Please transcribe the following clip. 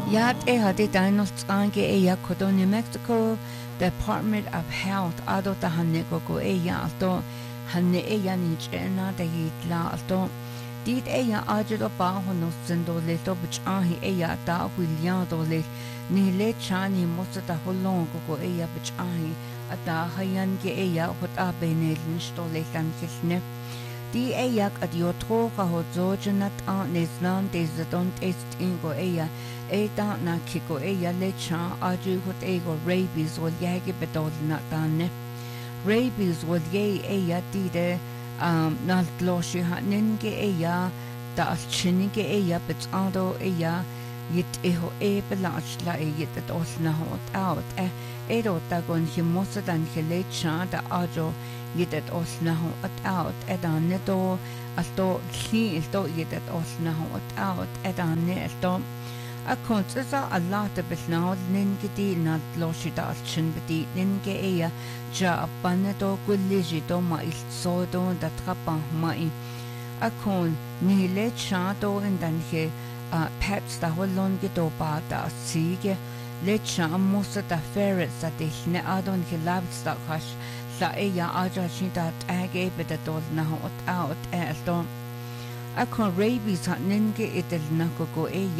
Yat hadi dinos ange kodo New Mexico Department of Health ado ta hanne go alto hanne ni chena de hitla alto dit ajudo ba hono sendo le to bichahi ta William do le ni le chani mosta ta holong go bichahi ata hayan ge hot abenel nisto le kan kisne di adiotro ka hozo janat an neslan des don't est ingo Eta na kiko lecha aju hot ego rabies wal yagi bedol na tanne. Rabies wal ye dide na gloshi hatninge da alchinige betando yit eho belach la yit at osna hot out edo tagon himosa dan lecha da ajo yit at osna hot out edan neto alto hi to yit at osna hot out edan neto Akont isa Allah ta bisnaod ningiti na tloshita alchin biti ninge ja appaneto kullejito ma ilsodo dat kapang mai akon nile chato indanhe pets ta holon gito pa ta sige lecha amosa ta ferret sa ne adon ke labsta khash sa aja chita age betadol na hot out elton akon rabies hat ninge itel na ko